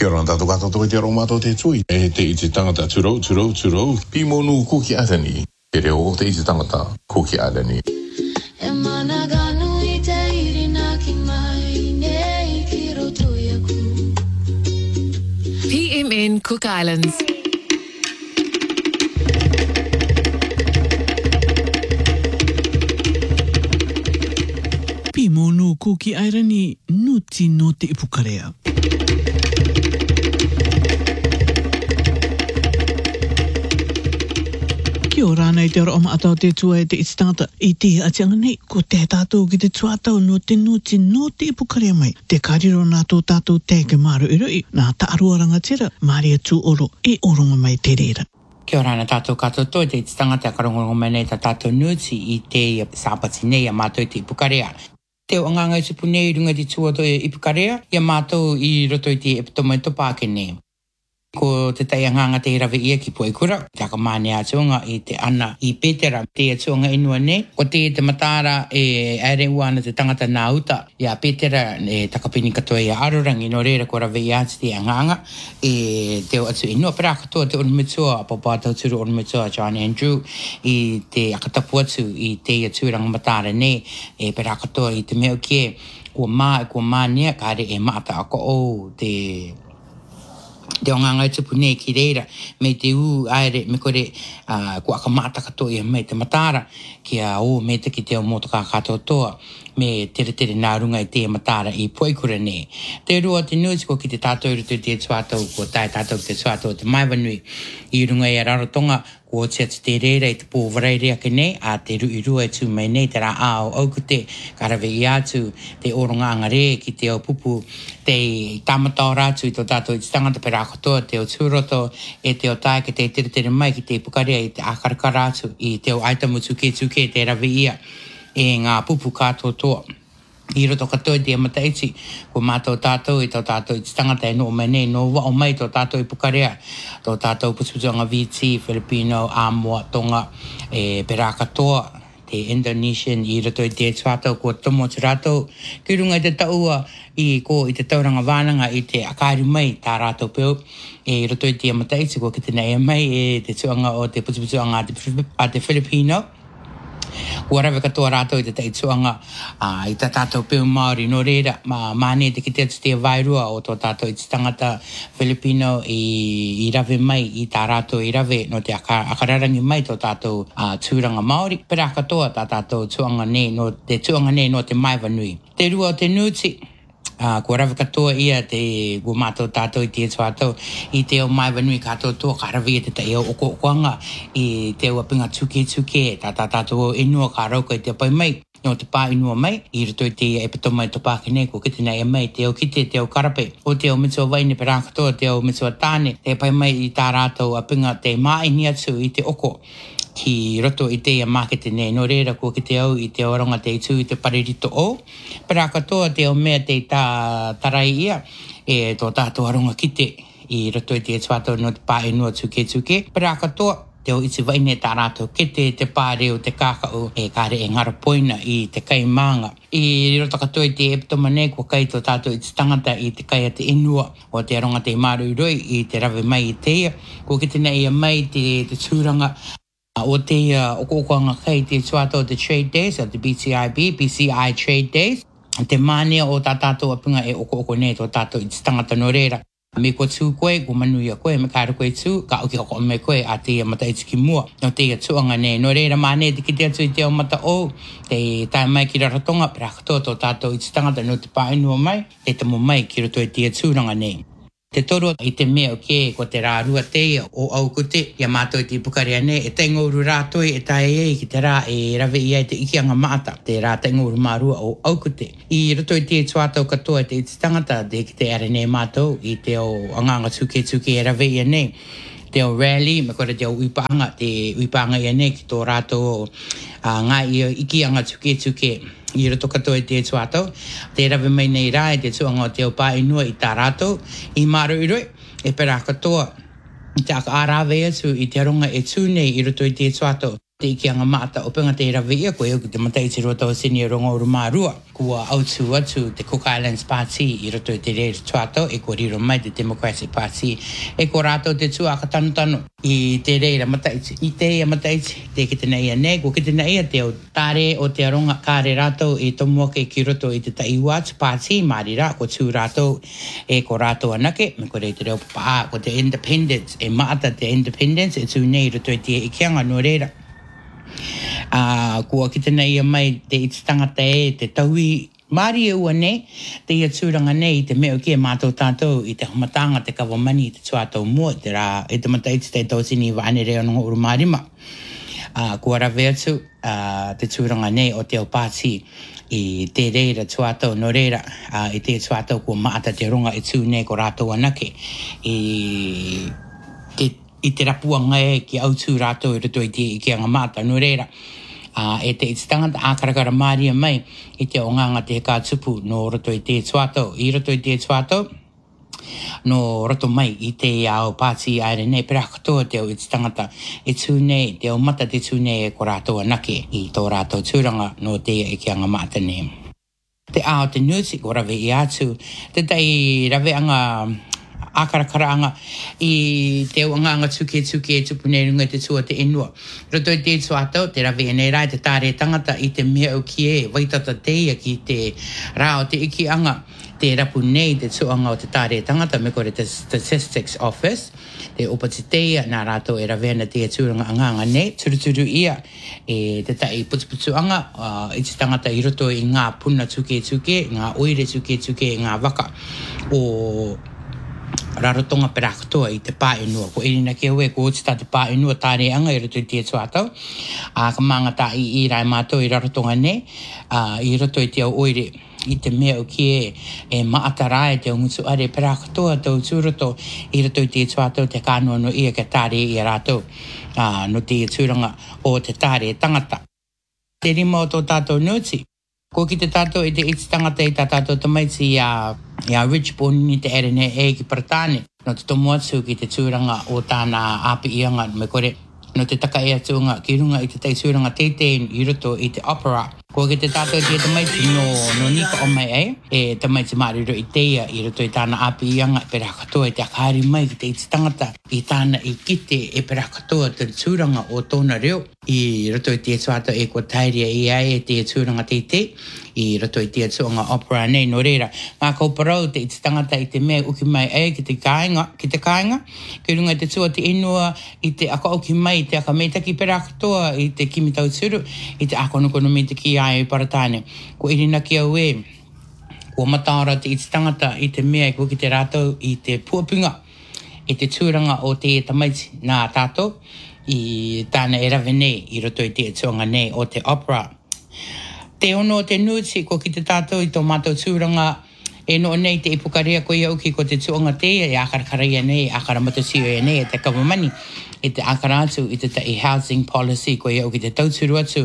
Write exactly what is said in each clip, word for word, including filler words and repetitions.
Kia ora tātou katoa te romato te tui. E te i te tangata turo, turo, turo. Pi monu kuki arani. Te reo o te i te tangata kuki arani. E mana ganu i te irina ki mai nei ki roto iaku. P M N Cook Islands. Pi monu kuki airani nuti no te ipukarea. Kia ora nei te ora o maatau te tua e te istangata i te atianga nei ko te tātou ki te tuatau no te nuti no te ipukarea mai. Te kariro nā tō tātou te ke maru i rui nā taarua rangatira Maria tū oro e oronga mai te reira. Kia ora na tātou katoa toi te tangata a karongo mai nei tā tātou nuti i te sāpati nei a mātou te ipukarea. Te o nganga i sipu nei runga te tuatau e ipukarea i a mātou i roto i te epitoma i topake nei. Ko te tai nganga te rawe ia ki Poikura, te akamane a tuonga i te ana i Petera, te a tuonga inua nei. Ko te te matara e aere uana te tangata nā uta, i a Petera e takapini katoa i a arorangi no reira ko rawe ia te a nganga, e te o atu inua pera katoa te onumitua, a papatau turu onumitua John Andrew, i te akatapu atu i te a tuaranga matara nei, e pera katoa i te meo kie, kua mā e kua mā nea, kare e maata ako o te... Te o nganga tupu nei ki reira, me te u aere, me kore uh, kua ka mata katoa ia mei te matara, ki a o me te ki te o motoka katoa toa, me tere tere nā runga i te matara i Poikura nei. Te rua te nuti ko ki te tātou rutu te tuatau, ko tai tātou ki te tuatau te maiwanui, i runga i a rarotonga, ko te atu te reira i te pōwarai rea ke nei, a te rui rua tu mai nei, te rā ao au ko te karawe i atu, te oronga anga re, ki te o pupu, te tamatau rātu i tō tātou i te tangata pera kotoa, te o tūroto, e te o tai ke te tere tere mai, ki te pukarea i te akaraka rātu, i te o aitamu tuke tuke, te rawe ia, e ngā pupu kātoa toa. I roto katoa te amataiti, ko mātou tātou i tō tātou i te tangata e no mai nei, no wa o mai tō tātou i Pukarea, tō tātou putuputuanga V T, Filipino, Amoa, Tonga, e pera katoa, te Indonesian, i roto i te tuatau ko tomo te rātou, ki runga i te taua, i ko i te tauranga wānanga i te akaru mai tā rātou peo, e roto i te amataiti, ko ki te nei mai, e te tuanga o te putuputuanga a te Filipino, Ua rawe katoa rātou i te teituanga uh, i tā tātou pēu Māori no reira, ma māne te ki te atu te wairua o tō tātou i te tangata Filipino i, i rawe mai i tā rātou i rawe no te aka, akararangi mai tō tātou uh, tūranga Māori. Pera katoa tā tātou tuanga nei no te tuanga nei no te maiwanui. Te rua o te nuti. Uh, ko rawe katoa ia te go mātou tātou i te tuatau i te o maiwanui kātou toa ka rawe i te te o oko okoanga i te o apinga tuke tuke tā tā tātou o inua ka rauka i te pai mai no te pā inua mai i rito i te epitoma i te pāke nei ko kite nei mai te o kite te o karape o te o mitua waine pera katoa te o mitua tāne te pai mai i tā rātou apinga te māini atu i te oko ki roto i te market nei no reira ko ki te au i te oronga te itu i te paririto o. Pera katoa te o mea te tā tarai ia e tō tātou aronga kite i roto i te tuatau no te pā inua tuke tuke. Pera katoa te o iti waine tā rātou kite te pāre o te kākau e kāre e ngara poina i te kai maanga. I roto katoa i te epitoma nei ko kai tō tātou i te tangata i te kai a te inua o te aronga te maru roi i te rawe mai i te ia. Ko ki te nei mai te, te tūranga o te uh, okoanga kai te tuatau the Trade Days, o te B C I B, B C I Trade Days. Te mānea o tā tātou apinga e oko oko nei tō tātou i te tangata no reira. Me ko tū koe, ko manuia koe, me kāra koe tū, ka oki hoko me koe a te mata i tiki mua. No te ia tuanga nei, no reira mānea te ki te atu i te o mata o, te tai mai ki raratonga, pera katoa tō tātou i te tangata no te pāinua mai, te tamo mai ki roto i te tūranga nei. Te toro i te mea o ke ko te rārua te o au kute, ia mātou i te pukarea nei, e taingouru rātoi e tae ei ki te rā e rawe i ai te ikianga maata, te rā taingouru mārua o au kute. I roto i te tuatau katoa te iti tangata, te ki te are nei mātou, i te o anganga tuke tuke e rawe i nei. Te o rally, me kore te o uipaanga, te uipaanga i nei ki tō rātou uh, ngā i ikianga tuke tuke. I roto katoa i te tuatau, te rawe mai nei rā i te tuanga o te o pā inua i tā rātou, i maru i roi, e pera katoa, i te aka ārawe atu i te aronga e tū nei i roto i te tuatau. te ki anga mata o penga te rawe ia ko e ki te matai te roto o sini rongo uru marua kua autu atu te Cook Islands Party i roto i te re tuato e ko riro mai te Democratic Party e ko rato te tua ka tanu tanu i te reira matai i te ia matai te ki te nei a nei ko ki te nei a te o tare o te aronga kare rato i tomo ke ki roto i te Taiwat Party maari ra ko tu rato e ko rato anake me ko rei te reo paa ko te Independence e maata te Independence e tu nei roto i te ikianga no reira Uh, kua ki tena ia mai te ititangata e te tauhi maari e ua nei, te ia tūranga nei te meo ki e mātou tātou i te hamatanga te kawamani i te tuatau mua, te rā e te matai te tausini i waane reo nunga uru marima. Uh, kua rawe atu uh, te tūranga nei o te au pāti i te reira tuatau no reira uh, i te tuatau kua maata te runga i tū nei ko rātou anake i te i te rapuanga e ki autu rātou i roto i te i ki anga mata no reira. Uh, e te ititangata ākarakara māria mai i te onganga te heka tupu no roto i te tuatau. I roto i te tuatau no roto mai i te ao pāti aere nei pera katoa te o ititangata e tūnei, te o mata te tūnei e ko rātou anake i tō rātou tūranga no te i ki anga mata nei. Te ao te nuti ko rawe i atu, te tei rawe anga ākarakaraanga i te anga tuke tuke e tupu nei runga te tua te enua. Roto i te tuatau, te rawe e nei rai te tāre tangata i te mea au ki e, waitata teia ki te rao te iki anga, te rapu nei te tuanga o te tāre tangata me kore te Statistics Office, te opa te teia nā rātou e rawe na te tūranga anganga nei, turuturu ia e te tai putuputu anga uh, i te tangata i roto i ngā puna tuke tuke, ngā oire tuke tuke, ngā waka o rarotonga perakatoa i te pā enua. Ko erina ke ue ko utita te pā enua tāre anga i roto i te tuatau. A ka mangata i i rai mātou i rarotonga ne. A, I roto i te au oire i te mea o ki e, e maata rai te o ngutu are perakatoa tau tūroto i roto i te tuatau te kānoa no ia ke tāre i a rātou. A, no te tūranga o te tāre tangata. Te rima o tō tātou nuti. Ko ki te tātou i te iti tangata i tā tātou tamaiti i a Ia Richborn ni te ere ne e ki Paratane. No te tomu atu ki te tūranga o tāna api ianga me kore. No te taka e atunga ki runga i te tei tūranga teitein i roto i te opera. Ko ki te tātou te tamaiti no, no nika o mai e. E tamaiti mariro i teia i roto i tāna api ianga pera katoa i te akari mai ki te iti tangata i tāna i kite e pera katoa te tūranga o tōna reo. I roto i te tuata e kua tairia i ai e te tūranga teitei. I roto i te tuanga opera nei no reira. Ngā kauparau te iti tangata i te mea uki mai e ki te kāinga, ki te kāinga. Ki runga i te tua te inua i te aka uki mai, te aka meitaki pera katoa i te kimitau turu, i te aka nukono meitaki ai i Paratane. Ko irina ki au e, kua mataora te iti tangata i te mea i ki te rātou i te puapinga, i te tūranga o te tamaiti nā tātou, i tāna e rawe nei, i roto i te tuanga nei o te opera. Te ono o te nuti, ko ki te tātou i tō mātou tūranga, e no nei te ipukarea ko ia uki ko te tuanga te, e akarakaraia nei, akaramatosio e nei, e te kawamani, e te akara atu, i te tai housing policy ko ia uki te tauturu atu,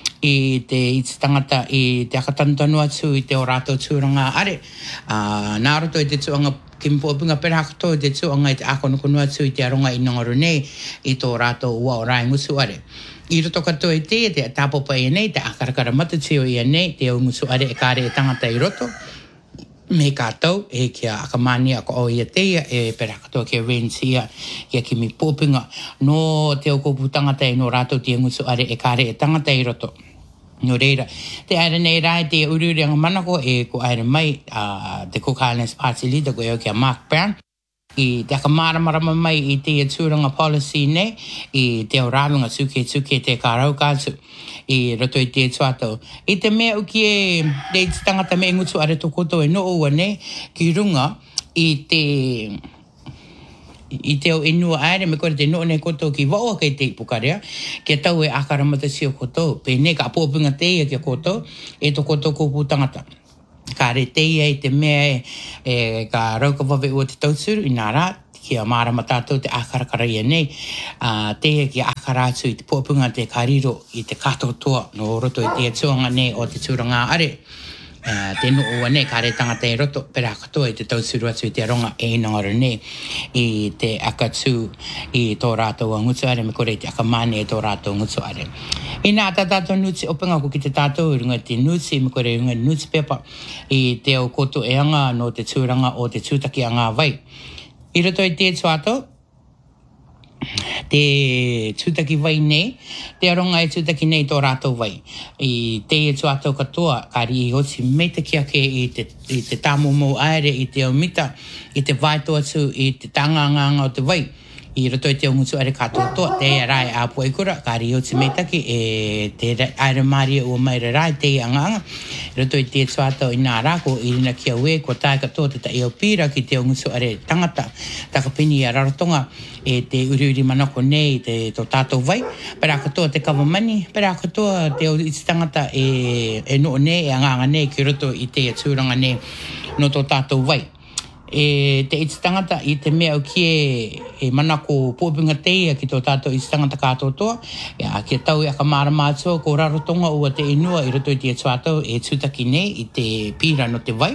i te i te tangata, i te akatantanu atu, i te o rātou tūranga are. Uh, nā roto i te tuanga kimpuapinga perakato, i te tuanga i te akonukunu atu, i te aronga i nongaru nei, i tō rātou ua o rai ngusu are. I roto katoa i te, te tāpopa i nei, te akarakara matatio i nei, te o ngusu are e kāre e tangata i roto. Me kātou, e kia akamani ako o ia teia, e perakato kia rentia, kia kimi pōpinga, no te o kōpu tangata i no rātou te ngusu are e kāre e tangata i roto. No reira, te aere nei rai te ururianga manako e ko aere mai, uh, te Cook Islands Party Leader ko eo kia Mark Brown, i te akamaramara mai i te tūranga policy nei, i te o rāwinga suke suke te kārau kātu, i roto i te tuatau. I te mea uki e, te tangata me ngutu are to koto e no ua nei, ki runga, i te... I te o inua aere, me kore te no nei koto ki waua kei te ipukarea, kia tau e akaramatasi o koto, pe ne ka pōpinga teia kia koto, e to koto kōpū tangata. Ka re teia i te mea e, e ka raukawawe ua te tauturu, i nā rā, kia mārama tātou te akarakaraia nei, uh, teia kia akarātu i te pōpinga te kariro i te katotoa, no roto i te tuanga nei o te tūranga are. te no o ne kare tangata e roto pera katoa i te tausuru atu i te ronga e inangaro ne i te akatu i tō rātou a ngutu are me kore te akamane e tō rātou ngutu are. I nā tātātou nuti openga ko ki te tātou i runga te nuti me kore runga nuti pepa i te au koto e anga no te tūranga o te tūtaki a ngā vai. I roto i te tuato te tūtaki vai nei, te aronga e tūtaki nei tō rātou vai. I te e tuatou katoa, kari i hoti me te kiake i te, i te tāmomo aere, i te omita, i te vaito atu, i te tanganganga o te vai. I roto i te ongutu are katoa toa, te e rai a pua ikura, kari i hoti me taki, e te aere maria ua maire rai, te i anganga. I roto i te tuatou i nā rako, i rina kia ue, ko tae katoa te ta i au pira ki te ongutu are tangata, takapini a rarotonga, e te uri uri manako nei te tō tātou vai, pera katoa te kawamani, pera katoa te o i te tangata e, e no nei, e anganga nei, ki roto i te atūranga nei no tō tātou vai. E te iti tangata i te mea o kie e manako pōpinga teia ki tō tātou iti tangata kātotoa, ia ki tau e akamara mātua ko rarotonga ua te inua i roto i te tuatau e tūtaki nei i te pira no te vai.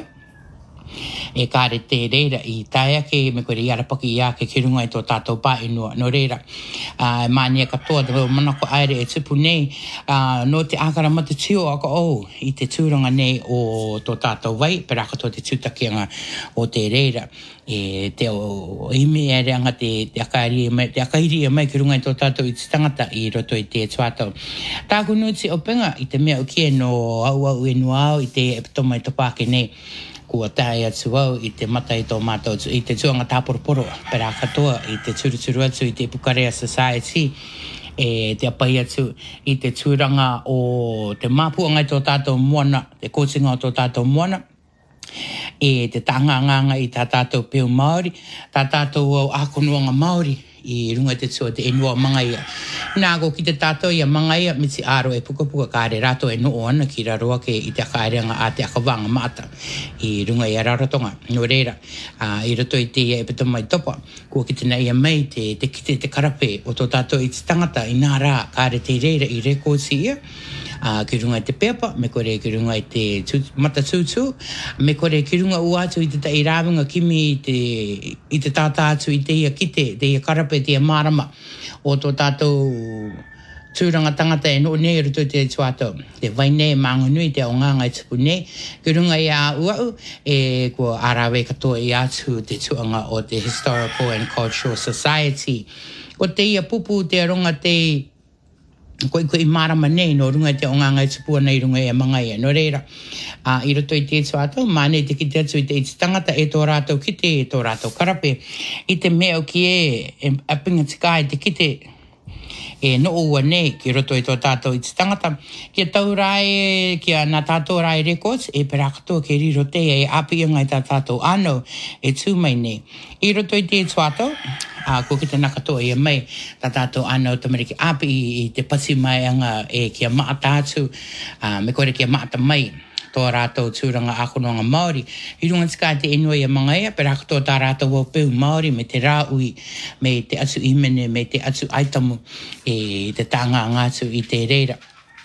E kāre te reira i taia ke me koe i arapaki i ake ki runga i tō tātou pā inua no reira. Uh, Mānia katoa te manako aere e tupu nei uh, no te akara mata tio aka o i te tūranga nei o tō tātou vai, pera katoa te tūtakianga o te reira. E te o ime e reanga te, te akairi e mai, te akairi e mai ki runga i tō tātou i te tangata i roto i te tuatau. Tāku nuti o penga i te mea o kie no au au e no au i te epitoma i tō pāke nei. Kua tae atu au i te mata i tō mātou i te tuanga tāporoporo pera katoa i te turuturu atu i te Pukarea Society e te apai atu i te tūranga o te māpuanga i tō tātou moana, te kōtinga o tō tātou moana e te tanganganga i tā tātou peo Māori, tā tātou au ākonuanga Māori i runga te tua te enua mangaia. Nā ko ki te tātou i a mangaia miti aro e puka puka kāre rato e noo ana ki raroa ke i te akaerenga a te akawanga mata i runga i a rarotonga. No reira, uh, i rato i te ia e petama i topa, kua ki te nei a mei te, te kite te karape o tō tātou i te tangata i nā rā kāre te reira i rekōsi ia. Uh, ki runga i te pepa, me kore ki runga i te tū, mata tūtū, me kore ki runga uatu i te tai rāwinga kimi i te, i te tātātu i te ia kite, te ia karape, te ia marama o tō tātou tūranga tangata e no nei ruto te tuatau. Te vai nei mangunui te aonganga i tupu nei, ki runga i a uau e kua arawe katoa i atu te tuanga o te Historical and Cultural Society. Ko te ia pupu te aronga te koe koe i marama nei no runga te onganga i tupua nei runga e mangaia. No reira, uh, i roto i te tuatau, mane te kite atu i te iti tangata e tō rātou kite, e tō rātou karape, i te mea o ki e, e apinga tika i te kite, e no ua nei ki roto i tō tātou i te tangata, ki a tau rai, ki a nā tātou rai records, e pera katoa ke riro te e apianga i tā tātou ano, e tūmai nei. I roto i te tuatau, Uh, ko ki te nakatoa i a mai, tā tātou anau tamariki api i, i te pasi mai anga e kia maata atu, uh, me kore kia maata mai, tō rātou tūranga ākonoanga Māori. I runga tika te inua i a mangaia, pera katoa tā rātou wapeu Māori, me te rāui, me te atu imene, me te atu aitamu, e te tanga ngātu i te reira.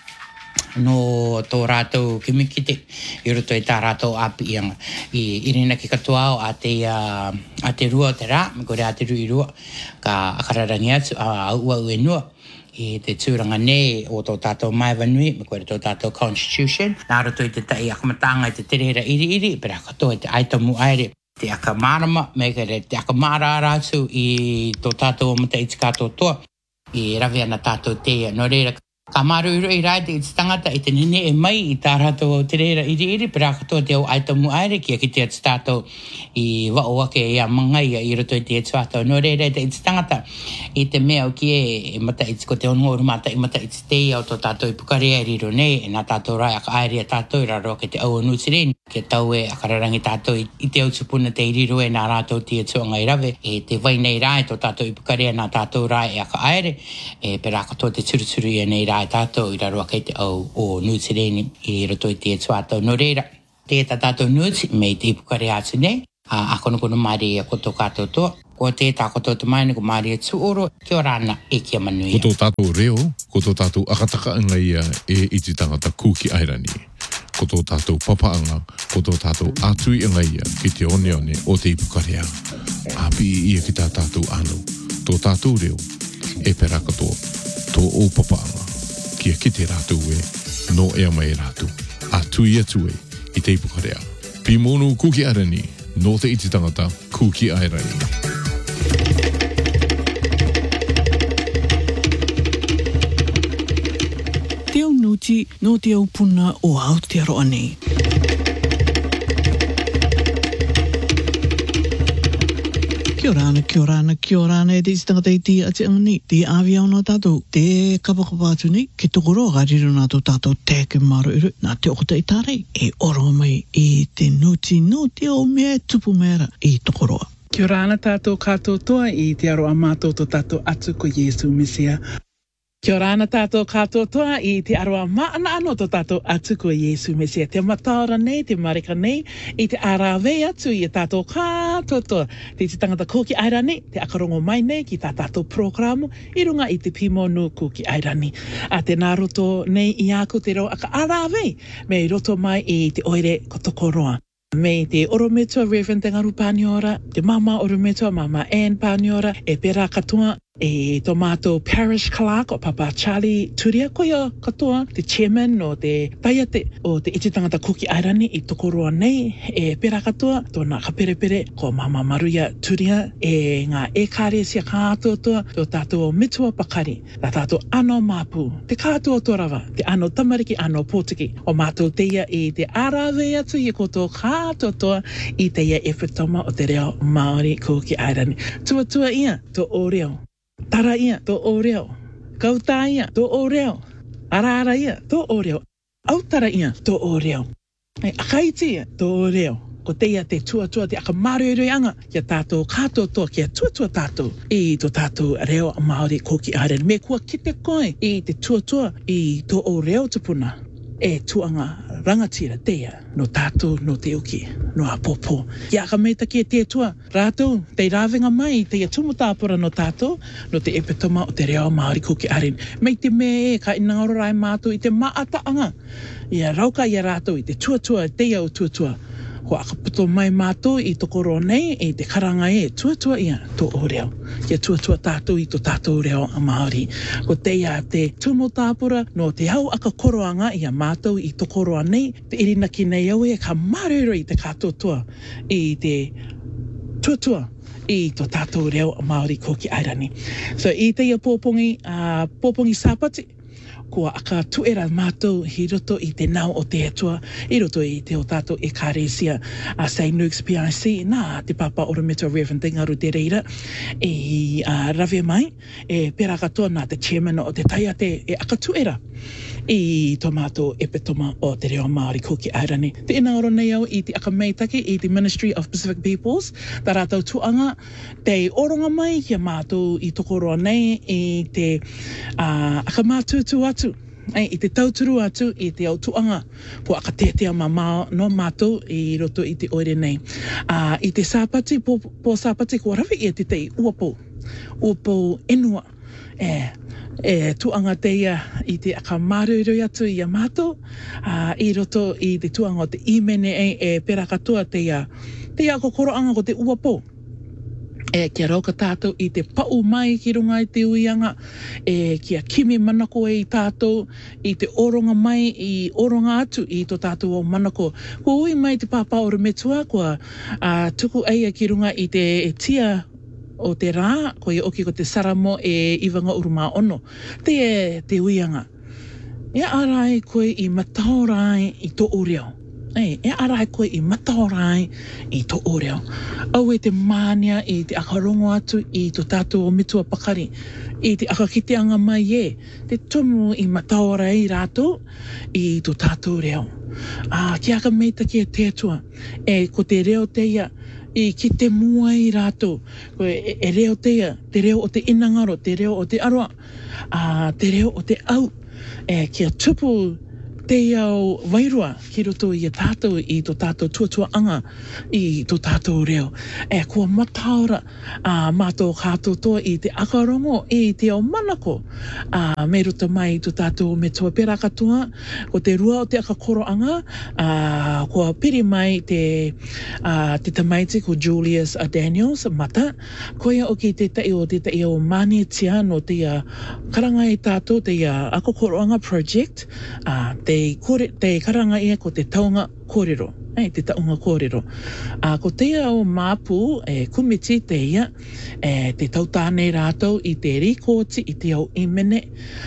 No tō rātou kimikite, i roto i tā rātou api ianga. I irina ki katoa o a te, uh, a te rua o te rā, me kore a te rui rua, ka akararangi atu, a ua ue nua, i te tūranga nei o tō tātou maiwanui, me kore tō tātou constitution. Nā roto i te tai akamatanga i te terera iri iri, pera katoa i te aitamu aere. Te akamarama, me kore te akamara rātu i tō tātou o mata i te kātou toa, i rawe ana tātou teia. No reira, ka maru iro i rai te iti tangata i te nene e mai i tā rātou o te reira iri iri, pera katoa te au aitamu aere kia ki te ati tātou i wao wake i a mangaia i roto i te ati tātou. No reira te iti tangata i te mea o kie e mata iti ko te ongoru mata i mata iti teia o tō tātou i Pukarea i riro nei, e nā tātou rai aka aere a tātou i raro ke te au anutireni, ke tau e akararangi tātou i te au tupuna te i riro e nā rātou tia tuanga i rawe, e te vai nei rai tō tātou i Pukarea nā tātou rai e aka aere, e pera katoa te turuturu i nei rai tātou i raro kei te au o Nutireni i roto i te tuatau. No reira, te ta tātou nuti me te Pukarea atu nei, a kono kono maari a koto kātou toa, ko te tā koto te maini ko maari a tuoro, kia rāna e kia manui. Koto tātou reo, koto tātou akataka ngai e iti tangata kuki airani. ko tō tātou papaanga, ko tō tātou ātui anga ia ki te one one o te ipukarea. Api ia ki tā tātou anu, tō tātou reo, e pera katoa, tō o papaanga, kia ki te rātou e, no ea mai rātou, ātui atu e, i te ipukarea. Pimonu kuki arani, no te iti tangata, kuki airani. Te au nuti no te au puna o Aotearoa nei. Kia orana, kia orana, kia orana e te istangata i ti ati angani. Te awia ona tātou, te kapakapa atu nei, ke tokoro gariro nātou tātou tēke maro iru, nā te okota i tārei, e oro mai i te nuti no te o mea tupu mera i tokoroa. Kia orana tātou kātou toa i te aroa mātou to tātou atu ko Iesu Mesia. Kia orana tātou kātou toa i te aroa maana ano to tātou atu ko Iesu Mesia. Te mataora nei, te marika nei, i te arawe atu i tātou kātou toa. Te te tangata koki airani, te akarongo mai nei ki tā tātou programo, i runga i te pimonu koki airani. A te nā roto nei i ako te reo aka arawe, me i roto mai i te oire kotokoroa. Me te orometua Reverend Tengaru Paniora, te mama orometua mama Anne Paniora, e pera katoa e tō mātou Parish Clerk o Papa Charlie Turia koia katoa, te chairman o te taiate o te iti tangata koki airani i tokoroa nei, e pera katoa, tōna kaperepere ko mama Maruia Turia, e ngā e kāre sia kātoa tō tātou mitua pakari, tā tātou ano māpu, te kātoa tōrawa, te ano tamariki, ano pōtiki, o mātou teia i te arawe atu i koto kātoa i teia e whetoma o te reo Māori koki airani. Tua tua ia, tō o reo. Tara ia, tō o reo. Kautā ia, tō o reo. Arara ia, tō o reo. Autara ia, tō o reo. Ai, akaiti ia, tō o reo. Ko teia te tuatua te aka marueruanga kia tātou kātou toa kia tuatua tātou i tō tātou reo Māori koki airani. Me kua kite koe i te tuatua i tō o reo tupuna. E tuanga rangatira teia no tātou no te uki, no a pōpō. Ia ka meita ki e te tua, rātou, te rāwenga mai, te ia tumutāpura no tātou, no te epetoma o te reo Māori koki airani. Mei te me e ka inangarorai mātou i te maataanga. Ia rauka ia rātou i te tuatua, teia o tuatua. Ko akaputo mai mātou i tokoro nei e te karanga e tuatua ia tō o reo. Ia tuatua tātou i tō tātou reo a Māori. Ko teia te tumutāpura no te hau aka koroanga i a mātou i tokoroa nei. Te irinaki nei au e ka marero i te katoa i te tuatua i tō tātou reo a Māori koki airani. So i teia pōpongi, uh, pōpongi sāpati, kua aka tuera mātou hi roto i te nau o te atua, i roto i te o tātou e kāresia a Saint Luke's P I C, nā te papa orometua Reverend Tengaru te reira, e uh, rave mai, e pera katoa nā te chairman o te taiate e aka tuera i tō mātou epetoma o te reo Māori koki airani. Te inangaro nei au i te aka meitaki i te Ministry of Pacific Peoples, tā rātou tuanga, te oronga mai kia mātou i tokoroa nei i te uh, aka mātutu atu. Ai, i te tauturu atu i te au tuanga po aka tetea ma mao no mātou i roto i te oire nei. Uh, I te sāpati, po, po sāpati kua rawe i te te uapo, uapo enua. E, e tuanga teia i te aka maruru atu i a mātou, uh, i roto i te tuanga o te imene e, e pera katoa teia, teia ako koroanga ko te uapo. E kia rauka tātou i te pau mai ki runga i te uianga, e kia kimi manako e i tātou, i te oronga mai i oronga atu i tō tātou o manako. Kua ui mai te pāpā o remetua, kua uh, tuku eia ki runga i te e tia o te rā, ko i oki ko te saramo e iwanga uruma ono. Te e te uianga. E arai koe i mataorai i tō oreo. E, e arai koe i mataorai i tō oreo. Au e te mānia i te akarongo atu i tō tātou o mitua pakari. I te akakiteanga mai e. Te tumu i mataorai rātou i tō tātou reo. Ah, ki aka meita ki e te atua. E ko te reo teia i ki te mua i rātou. Ko e, e reo teia, te reo o te inangaro, te reo o te aroa, uh, te reo o te au. E kia tupu te au wairua ki roto i a tātou i tō tātou tuatua anga i tō tātou reo. E kua mataora uh, mātou kātotoa i te akarongo i te au manako uh, me roto mai i tō tātou me toa pera katoa ko te rua o te akakoro anga uh, kua piri mai te uh, te tamaiti ko Julius uh, Daniels mata koia o ki te tai o te tai o mani tia no te uh, karanga i tātou te uh, akakoro anga project uh, te, kore, te karanga ia ko te taunga kōrero, eh, te taunga kōrero. Uh, ko te au māpū, e, kumiti te ia, e, te tautāne rātou i te rikōti i te au imene,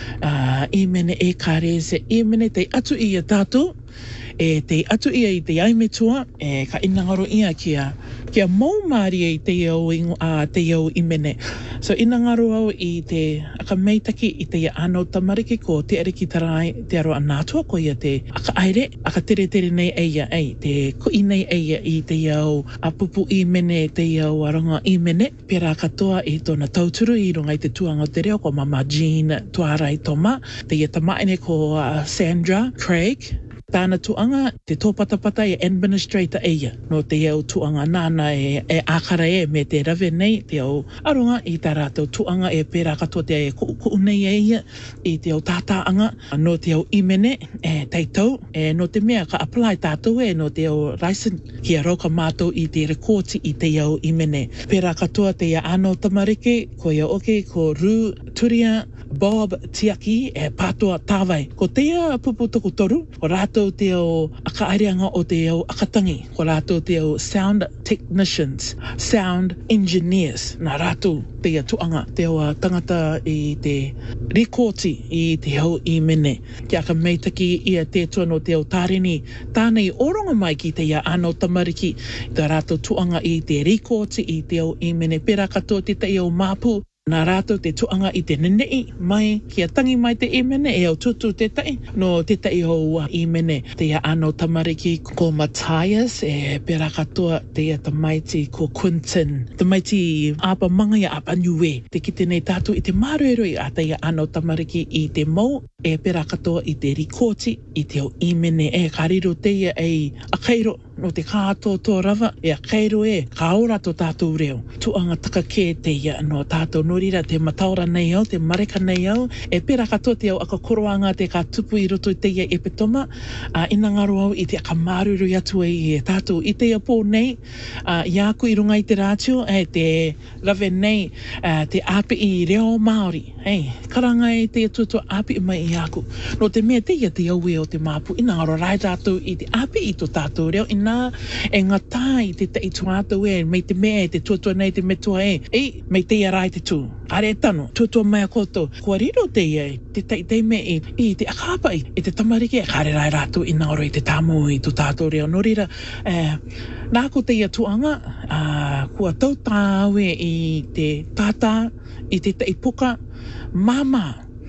uh, imene e kārese, imene te atu i a tātou, e te atu ia i te aimetua, e ka inangaro ia kia, kia maumāria i te au, uh, te au imene. So inangaro au i te aka meitaki i te anō tamariki ko te ariki tarai te aro anātua ko ia te aka aere, aka tere tere nei eia, ei, te kui nei eia i te au apupu imene, te au aranga imene, pera katoa i tōna tauturu i runga i te tuanga o te reo ko Mama Jean Tuarai Toma, te ia tamaine ko uh, Sandra Craig, tāna tuanga, te tōpatapata e administrator eia, no te au tuanga nāna e, e ākara e me te rave nei, te au aronga i tā rātou tuanga e pērā katoa te e ku'u nei eia, i te au tātāanga, no te au imene, e teitau, e no te mea ka apply tātou e, no te au license, kia roka mātou i te rekoti i te au imene. Pērā katoa te ia anō tamarike, ko ia oke, ko Ru Turia, Bob Tiaki e pātua tāwai. Ko teia pupu toku toru, ko rātou te o akaareanga o te o akatangi, ko rātou te o sound technicians, sound engineers, nā rātou teia tuanga, te o tangata i te rikoti i te hau i mene. Kia ka meitaki ia te tuano te o tārini, tānei oronga mai ki teia anō tamariki, te rātou tuanga i te rikoti i te o i mene. Pera katoa te te o māpū, nā rātou te tuanga i te nenei mai, kia tangi mai te imene, e au tutu te tai, no te tai o imene, te ia anō tamariki ko Matthias, e pera katoa te ia tamaiti ko Quinton, tamaiti apa manga ia apa niue, te kite nei tātou i te marueroi a te ia anō tamariki i te mau, e pera katoa i te rikoti, i te o imene, e kariro te ia e a kairo, no te kātoa tō rava, e a kairo e, ka ora tō tātou reo, tuanga taka kē te ia no tātou norira, te mataora nei au, te mareka nei au, e pera katoa te au aka koroanga te ka tupu i roto i te ia e petoma, uh, inangaro au i te aka maruru atu e tātou i te ia pō nei, uh, i aku i runga i te rātio, e te rave nei, uh, te api i reo Māori, hey, karanga e te tutua api i mai i aku, no te mea te ia te au e o te māpu, inangaro rai tātou i te api i tō tātou reo, nā e ngata i te tei tuātou e, mei te mea e te tuatua nei te metua e, e, mei te ia rai te tū, are tano, tuatua mai a koto, kua riro te ia e, te tei te me e, e te akapai, e te tamariki e, kare rai rātou i ngaro i te tāmu i tu tātou reo, no rira, eh, nā ko te ia tuanga, uh, kua tau tāwe i te tātā, i te tei puka, mama,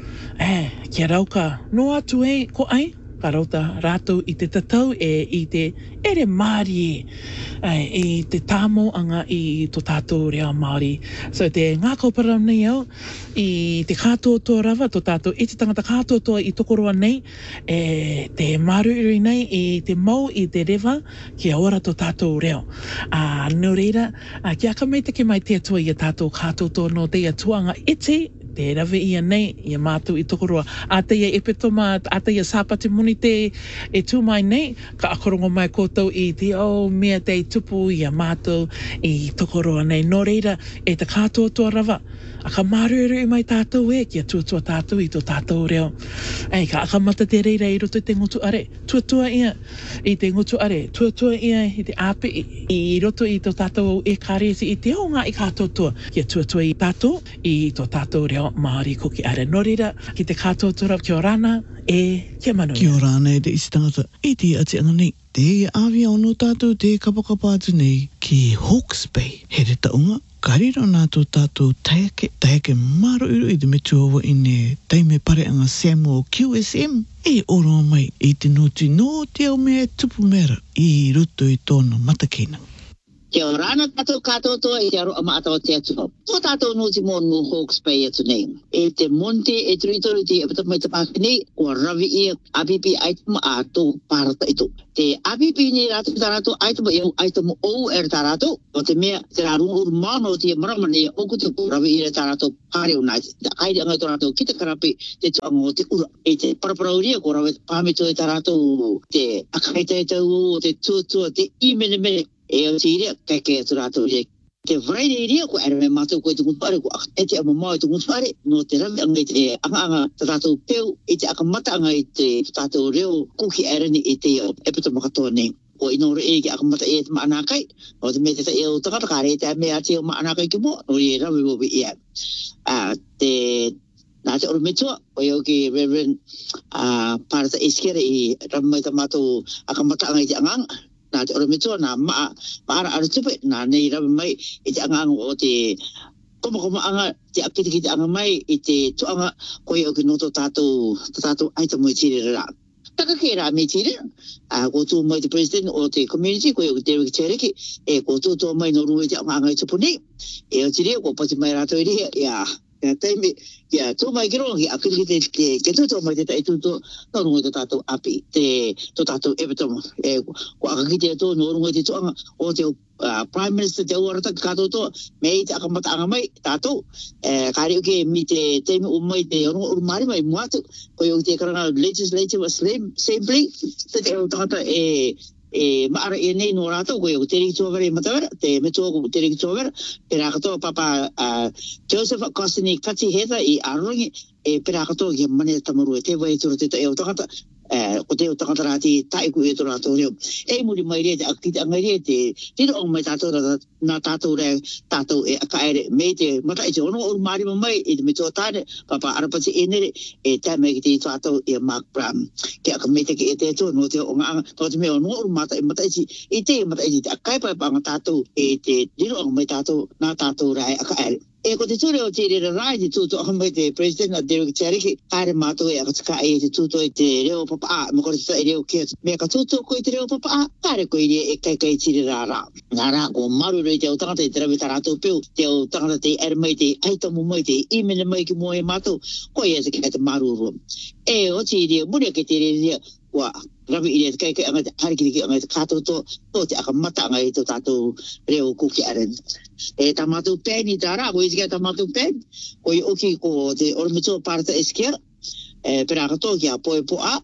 eh, kia rauka, no atu e, ko ai, ka rauta rātou i te tatau e i te ere Māori e, i te tāmo anga i tō tātou rea Māori. So te ngā kaupara nei au, i te kātoa tō rawa, tō tātou, i te tangata kātoa tō i tokoroa nei, e te maruri nei, i te mau i te rewa, kia ora tō tātou reo. Uh, no reira, uh, kia ka meitake mai te atua i a tātou kātoa tō no te atuanga iti, te rawe ia nei, ia mātou i tokoroa. A te ia epetoma, a te ia sāpati muni te e tū mai nei, ka akorongo mai koutou i te o mea te tupu i a mātou i tokoroa nei. Nō reira, e te kātoa tō rawa. A ka maruru i mai tātou e, kia tuatua tātou i tō tātou reo. Ei, ka akamata te reira i roto i te ngutu are. Tuatua ia i te ngutu are. Tuatua ia i te api i, i roto i tō tātou e kāresi i te o ngā i kātoa tua. Kia tuatua i tātou i tō tātou reo Māori koki are. Nō reira, ki te kātoa tura, kia rana e kia manu. Kia rana e te istata. I te ati anga nei. Te awia o no tātou te kapakapa atu nei ki Hawke's Bay. He re taunga. Kariro nā tō tātou taeke, taeke maro uru i te metuawa i ne taime pareanga Samuel Q S M. E oro mai i te noti no te au mea tupu mera i roto i tōna matakena. Te o rana tato kato to e te aro ama ato te atu. To tato no ti mon no Hawke's Bay atu nei. E te monte e truito te e pata mai te pakini o ravi i apipi aituma ato parata ito. Te apipi ni rato tarato aituma e aituma o er tarato. O te mea te rarung ur mano te maramani o kutu ravi i tarato pare unai. Te aire angai tarato kita karapi te tuango te ura. E te paraparauria ko ravi pamito e tarato te akaita e tau te tuatua te imene mene. E o tira kai ke turato ye te vraide ria ko erme mato ko tu pare ko e te ama mai tu pare no te ravi angai te anga anga turato peu e te akamata angai te turato reo kuki erani e te e puto makatone o inore e ki akamata e te maanakai o te me te e o takata kare te me ate o maanakai ki mo o ye ravi bo bi ia a te na te ormetua o yo ki Reverend a parta iskere i ramai tamato akamata angai te anga na te ora mitua na maa maara ara tupe na nei rawe mai i te anga anga o te koma koma anga te akiti ki te anga mai i te tuanga koe o ki noto tātou tātou aita mo i tire rā. Taka ke rā me tire, a ko tū mai te president o te community koe o ki Derek Cheriki e ko tū tō mai no rua i te anga anga i tupu nei e o tire ko pati mai rātou i rea ia ia taimi ia tō mai ki ronga ki akiti ki te ke tū tō mai te tai tū tō no runga te tātou api te tō tātou epitomo e ko akakite tō no runga te tōanga o te Uh, Prime Minister te uarata ki kato to me i te akamata anga mai tātou eh, kare uke mi te teimi umai te orunga urumari mai muatu ko i te karanga Legislative Assembly te te o tangata e e maara e nei no rātou ko i te riki tōwere matawera te metua ko te riki tōwera pe rākatoa papa uh, Joseph Kosini Kati Heather i Arongi e pe rākatoa ki mane tamaru e te vai tūra te e o tangata eh ko te o tangata rāti tai ku e tō rātou reo e muri mai rea te akita angai rea te tiro o mai tātou nā tātou rea tātou e akaere me te mata i te ono o marima mai i te metua tāne papa arapati e nere e tai mai ki te tātou e Mark Brown ke aka me te ke e te tō no te o ngā no te mea ono o mata i mata i i te mata i te akai pai panga tātou e te tiro o mai tātou nā tātou rea akaere e ko te ture o te rera rai te tūto akamai te president a Derek Cheriki kāre mātou e akataka e te tūto i te reo papa a ma kore te tai reo kia mea ka tūto ko i te reo papa a kāre ko i rea e kai kai tiri rā rā nā rā ko maru rei te o tangata i te rawe taratou peo te o tangata te ere mai te aitamu mai te imene mai ki mua e mātou ko i e te kai te maru rua e o te rea muria ke te rea wa rawi i rea te kai kai anga te harikiri ki anga te kātou to to te akamata anga i tō tātou reo kuki aren e tamatu peni tara ko iskia tamatu pen ko i oki ko te ormito parta eskia e pera kato ki a poe po a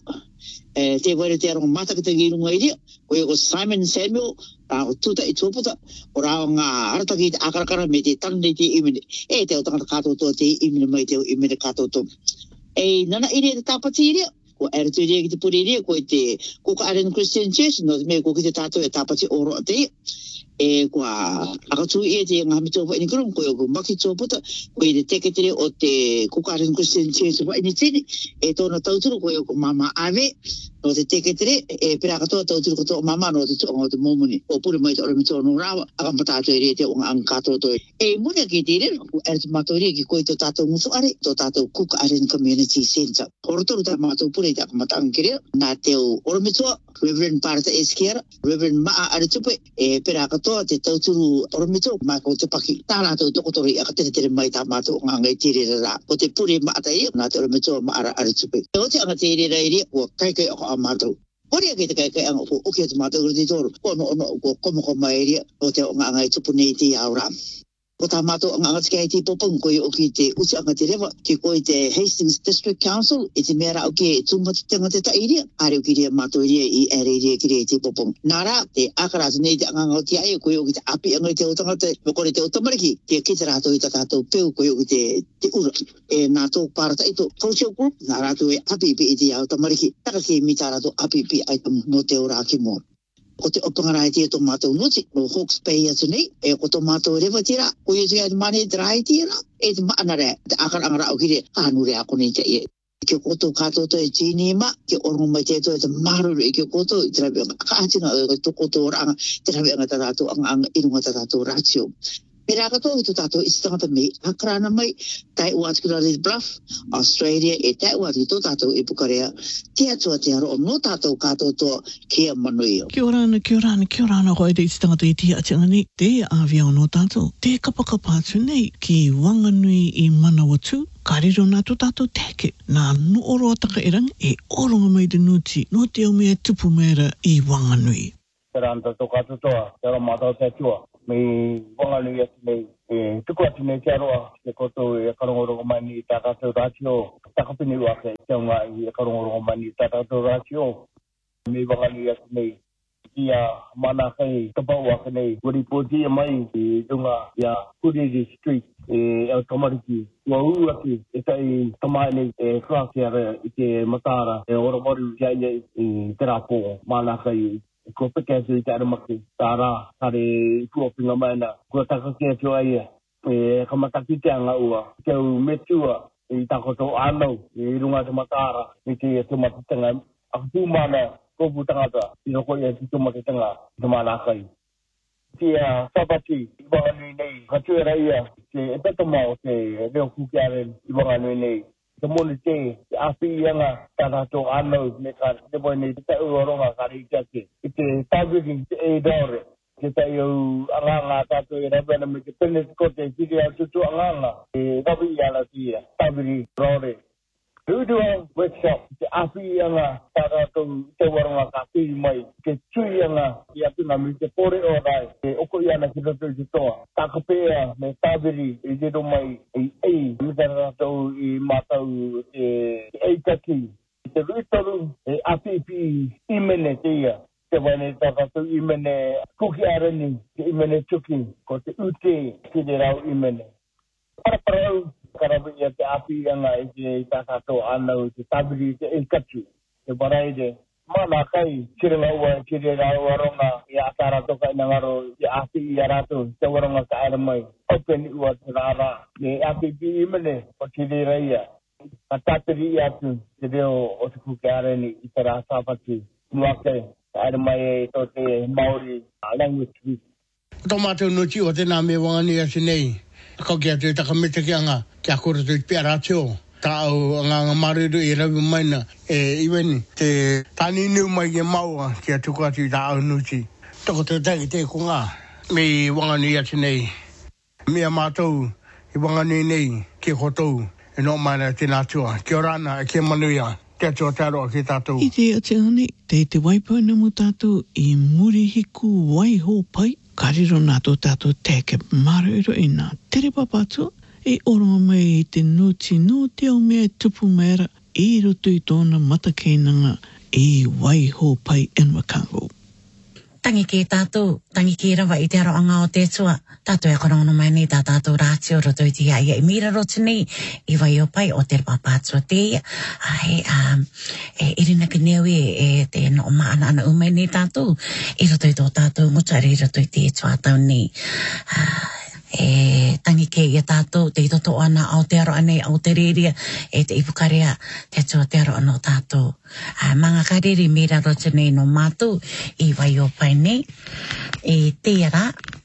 e te were te aro mata ki te girunga i rea ko i ko Simon Samuel a o tuta i tōputa o rao ngā arata ki te akarakara me te tanne te imene e te o tangata kato to te imene mai te o imene kato to e nana i rea te tapati i rea ko ere tu rea ki te puri rea ko i te Kuka Aren Christian Church no te mea ko ki te tātou e tapati oro a te e kua akatu i e te ngā mito wa ini kurung ko i o maki tōputa ko i te teketire o te Kuka Aren Christian Church wa ini tini e tōna tauturu ko i o mama ave no te teketire e pera katoa tauturu ko tō mama no te tōnga o te momoni o puri mai te ore mito no rawa akampatato i rea te o ngā angkato to e munia ki te rea ko ere te mato rea ki ko i tō tātou musu are tō tātou Kuka Aren Community Center horotoru tā mato puri te akamatanga ki rea nā te o ore mito Reverend Parta Eskiera Reverend Maa Aritupe e pera katoa te tauturu oromito ma ko te paki tāna tau tokotori a tere tere mai tā mātou ngā ngai tere rā ko te puri maata i nā te oromito ma ara aritupe e o te anga tere rā i rea ko kai kai ako a mātou Horia kei te kai kai anga ko uke te mātou uri te tōru ko no ono ko komoko mai i rea o te ngā ngai tupu nei te aura ko tā mātou ngā ngā tika i te popong ko i o ki te usi anga te rewa ki ko i te Hastings District Council i te mea rā o ke tūmati tanga te ta i rea are o ki rea mātou i rea i ere i rea ki rea te popong nā rā te akaratu nei te anga ngā tia i ko i o ki te api anga i te o tangata mo kore te o tamariki te ki te rātou i ta tātou peu ko i o ki te te ura e nā tō pārata i tō social group nā rātou e api pi i te au tamariki taka ki mi tā rātou api pi ai tamu no te ora ki mua ko te opangara i te tō mātou nuti no Hawke's Bay atu nei e ko tō mātou rewa tira ko i te mani drai tira e te maana rea te akarangara au ki re anu rea ko nei te ie ke koto kato to e tini ma ke orongo mai te to e te maruru e ke koto i te rabi anga ka atinga e to koto oranga te rabi anga tatato anga anga irunga tatato ratio Pera kato i tu tātou i tangata me hakarana mai tai ua atu Red Bluff, Australia e tai ua atu tu tātou i Pukarea te atua te aro o no tātou kātou toa kia manuio. Kia orana, kia orana, kia orana koe te tangata i tia atianga nei te awia o no tātou te kapakapa atu nei ki Wanganui i Manawatu kariro nā tu tātou teke nā nu oro ataka erang e oronga mai te nuti no te au mea tupu mera i Wanganui. Pera anta tō kātou toa, te aro mātau te atua. Me Wanganui atu nei, e tuku atu nei te aroa, te koto e karongorongo mai ni tā tātou rātio, takapini wake, te unga i e karongorongo mai ni tā tātou rātio. Me Wanganui atu nei, ia mana kai tapau wake nei, wari pōtia mai i dunga ia Kuriri Street, e au tamariki, ua uu atu, e tai tamai nei, e whaakiara i te matara, e oromoru iaia i te rāpō, mana kai ko peke atu i te aramaki, tā rā, tare i kuopinga maina, kua takake atu aia, e kamataki te anga ua, te au metua, i takoto anau, i runga te matara, i te atu matitanga, a pūmana, kopu tangata, i roko i atu tumakitanga, te mana kai. Tia sabati, i Wanganui nei, katuera ia, te epetama o te reo kukiaren i Wanganui nei, te mone te, te api ianga, tātato anau, me ka te boi nei, te tau oronga kari i te i te tāwiki, te e dore, te tau au anganga tātou e rabena me te pene te kote, tiri au tutu anganga, e rabi iana tia, tāwiki rore. Rudua workshop, te api ianga, tātato te waronga ka pii mai, te tui ianga, i apina me te pore o rai, te oko iana ki roto i te toa, tākapea me tāwiri i dero mai, i ei, me te ratou i mātau e eitaki, te ruitoru e apipi imene te ia, te wane tātou imene kuki arani, te imene tuki, ko te ute ki te rau imene. Paraparau, karabu ia te api anga i te tātou anau, te tabiri te eikatu, te waraide. Mana kai, kirenga ua, kire rau waronga, i atara toka ina ngaro, i api i arato, te waronga ka ara mai. Open ua te rara, e apipi imene, o kire reia. Ka tātiri i atu, te reo o te kuki arani, i te rā sāpati, nuake, ka ara mai e to te Māori language week. Tō mātou noti o tēnā me Wanganui atu nei. Kau kia te takamete ki anga, kia kore tu i pia rāteo. Tā au ngā mariru i rawi maina, e iweni, te tāni niu mai ke maua, kia tuku atu i tā au nuti. Toko te tagi te ko ngā, me Wanganui atu nei. Mea mātou i Wanganui nei, kia kotou, e no maina tēnā tua. Kia rana, kia manuia, kia tua te aroa ki tātou. I te atianga nei, te te waipau na mu tātou i muri hiku waiho pai. Kariro nā tō tātou teke marairo i nā tere papatu e oronga mai i te nuti no te au mea tupu mera i roto i tōna matakeinanga i waiho pai Enwakango. Tangi ki tātou, tangi ki rawa i te aroanga o te tua. Tātou e korono mai nei tā tātou rātio roto i te ia ia i mira roto nei i vai o pai o te papātua te ia. Ai, um, e irina ki neu e, e te no maana ana umai nei tātou i roto i tō tātou ngutari roto i te tua tau nei. Uh, e tangi ke ia tātou te itoto ana au te aroa nei au te reria e te ipukarea te tua te aroa no tātou. Uh, manga kariri mira roto nei no mātou i vai o pai nei e te ara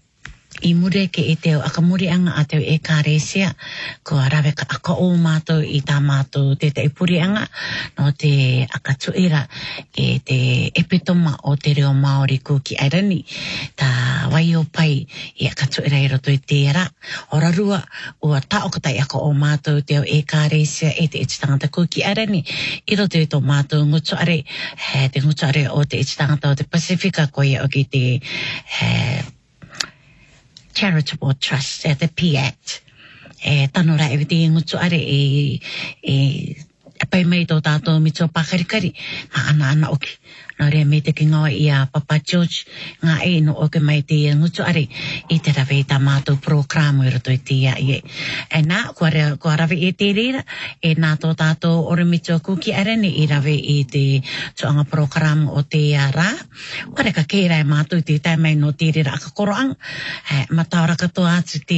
i mure ke e teo akamuri anga a teo e kāresia ko rawe ka aka o mātou i tā mātou te te ipuri anga no te akatuira e te epitoma o te reo Māori kuki airani tā wai o pai i akatuira i roto i te ara o rarua ua taokatai aka o mātou teo e kāresia e te ititangata kuki airani i roto i tō mātou ngutuare he te ngutuare o te ititangata o te Pasifika ko ia o ki te he Charitable Trust, e te P A T. E tanora e te ngutuare e, e pai mai tō tātou mito pakarikari, ma ana ana oki. Nō rea me te ki ngā i a Papa George, ngā e no oke mai te ngutuare i te rawe i tā mātou program i roto i te ia i e. E nā, kua, rea, kua rawe i te rira, e nā tō tātou ore mito kuki arene i rawe i te tuanga program o te ia rā. Kua reka kēra e mātou i te tai mai no te rira aka koroang, e, mataura katoa atu te...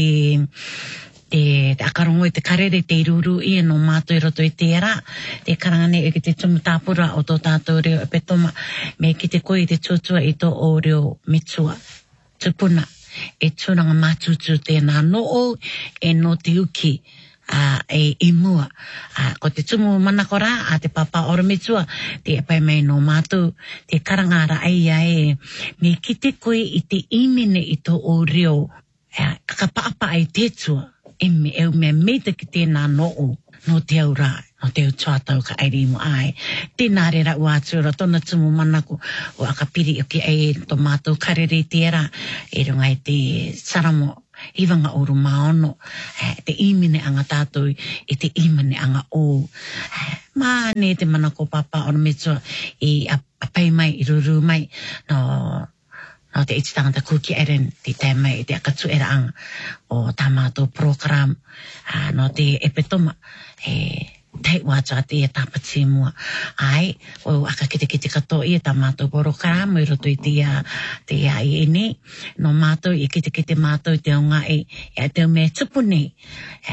te akarongo i te karere te iruru i no mātou i roto i te ara te karangane e ki te tumutāpura o tō tātou reo e petoma me ki te koe i te tuatua i tō o reo mitua tupuna e tūranga mātutu tēnā noo e no te uki. Uh, e imua. Uh, ko te tumu manakora a te papa orometua, te epai mai no mātou, te karangara aia e, me ki te koe i te imene i tō o reo, uh, kakapaapa ai tētua, e me eu me meita ki tēnā noo, no te au rā, no te au tuatau ka airi mo ai. Tēnā re rau ātura, tōna tumu manaku, o akapiri o ki ai tō mātou karere tērā, e runga i te saramo, iwanga oru maono, eh, te imene anga tātou, e te imene anga o. Eh, mā ne te mana ko papa ono metua, i apai mai, i ruru mai, no, no te iti tangata kuki eren, te tai mai, te akatu era anga, o tā mātou program, uh, no te epetoma, e, tei wātua te e tāpati mua. Ai, o aka kite kite kato i e tā mātou program, i roto i te a, te a i ene, no mātou, i kite kite mātou te o ngā e, e te o me tupu nei.